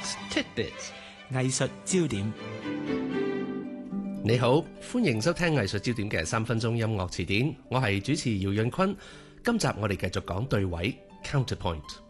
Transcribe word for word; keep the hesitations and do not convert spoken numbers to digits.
Musics Tidbits 藝術焦點。 你好，歡迎收聽藝術焦點嘅三分鐘音樂詞典，我係主持姚潤坤。今集我哋繼續講對位 Counterpoint。